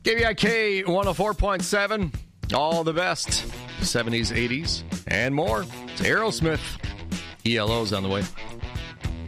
KVIK 104.7. All the best. 70s, 80s, and more. It's Aerosmith. ELO's on the way.